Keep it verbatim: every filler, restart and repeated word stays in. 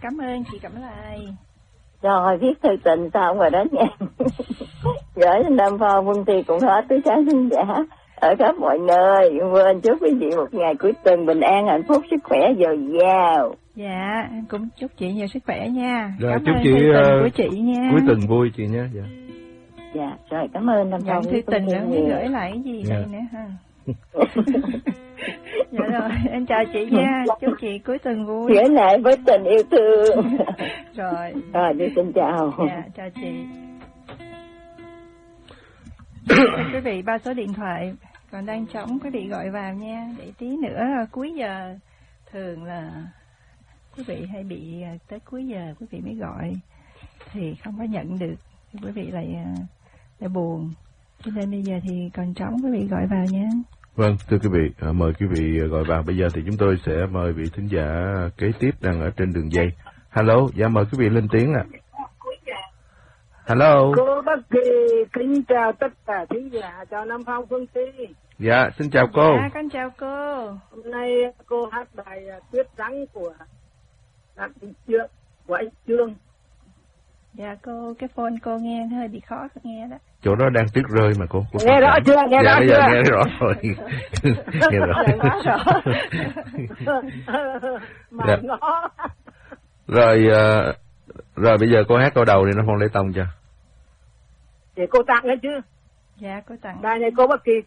cảm ơn chị Cẩm Lai. Rồi viết thư tình xong rồi đó nha. Gửi đến Nam Phong Quân Ti cũng hết tới khán thính giả ở khắp mọi nơi. Quên chúc quý vị một ngày cuối tuần bình an, hạnh phúc, sức khỏe dồi dào. Dạ, cũng chúc chị nhiều sức khỏe nha. Rồi, cảm chúc ơn chị thư tình uh, của chị nha. cuối tuần vui chị nha. Dạ. Dạ, rồi cảm ơn Nam Nhận Phong. thư tình nữa mới gửi lại cái gì đây nữa ha. Dạ rồi, em chào chị nha. Chúc chị cuối tuần vui. Gửi lại với tình yêu thương. Rồi. Rồi, đi xin chào. Dạ, chào chị. Quý vị, ba số điện thoại còn đang trống, quý vị gọi vào nha. Để tí nữa cuối giờ thường là quý vị hay bị tới cuối giờ quý vị mới gọi thì không có nhận được, thì quý vị lại lại buồn. Cho nên bây giờ thì còn trống, quý vị gọi vào nha. Vâng, thưa quý vị, à, mời quý vị gọi vào. Bây giờ thì chúng tôi sẽ mời vị thính giả kế tiếp đang ở trên đường dây. Hello, dạ mời quý vị lên tiếng ạ. À. Hello. Cô Bác Kỳ kính chào tất cả thính giả, chào Nam Phong Phương Ti. Dạ, xin chào cô. Dạ, con chào cô. Hôm nay cô hát bài Tuyết Trắng của Đặng Đình Trương, của anh Trương. Dạ cô, cái phone cô nghe nó hơi bị khó nghe đó. Chỗ đó đang tuyết rơi mà cô. cô nghe rõ cảm. chưa? Nghe dạ, rõ bây chưa? giờ nghe rõ rồi. Nghe rõ. rõ. Mà dạ. ngó. Rồi, uh, rồi bây giờ cô hát câu đầu đi nó không lấy tông cho. Để cô tặng đấy chứ. Dạ cô tặng. Bài này cô Bác Kỳ